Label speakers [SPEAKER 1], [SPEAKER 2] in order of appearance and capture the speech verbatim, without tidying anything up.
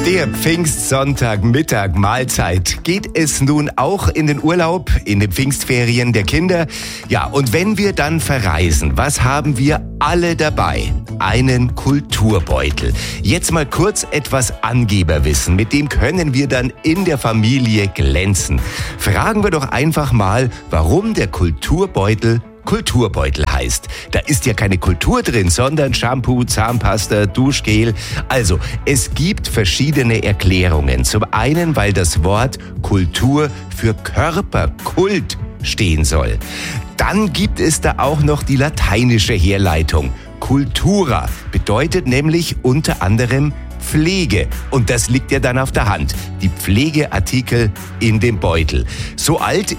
[SPEAKER 1] Der Pfingstsonntag, Mittag, Mahlzeit. Geht es nun auch in den Urlaub, in den Pfingstferien der Kinder? Ja, und wenn wir dann verreisen, was haben wir alle dabei? Einen Kulturbeutel. Jetzt mal kurz etwas Angeberwissen, mit dem können wir dann in der Familie glänzen. Fragen wir doch einfach mal, warum der Kulturbeutel Kulturbeutel heißt. Da ist ja keine Kultur drin, sondern Shampoo, Zahnpasta, Duschgel. Also, es gibt verschiedene Erklärungen. Zum einen, weil das Wort Kultur für Körperkult stehen soll. Dann gibt es da auch noch die lateinische Herleitung. Cultura bedeutet nämlich unter anderem Pflege. Und das liegt ja dann auf der Hand. Die Pflegeartikel in dem Beutel. So alt